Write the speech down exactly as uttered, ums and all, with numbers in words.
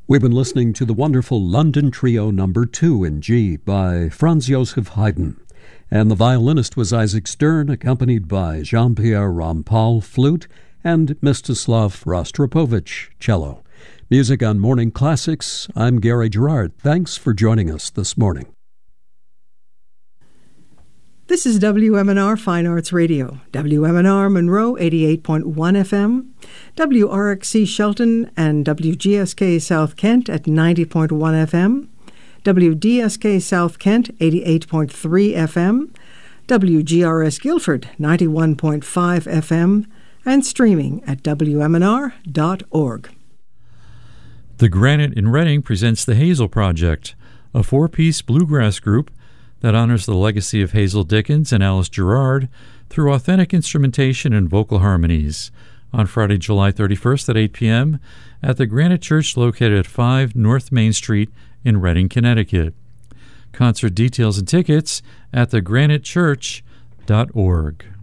We've been listening to the wonderful London Trio Number Two in G by Franz Joseph Haydn, and the violinist was Isaac Stern, accompanied by Jean-Pierre Rampal, flute, and Mstislav Rostropovich, cello. Music on Morning Classics. I'm Gary Gerard. Thanks for joining us this morning. This is W M N R Fine Arts Radio, W M N R Monroe eighty-eight point one F M, W R X C Shelton and W G S K South Kent at ninety point one F M, W D S K South Kent eighty-eight point three F M, W G R S Guilford ninety-one point five F M, and streaming at W M N R dot org. The Granite in Reading presents the Hazel Project, a four-piece bluegrass group that honors the legacy of Hazel Dickens and Alice Gerrard through authentic instrumentation and vocal harmonies, on Friday, July thirty-first at eight p.m. at the Granite Church located at five North Main Street in Reading, Connecticut. Concert details and tickets at the granite church dot org.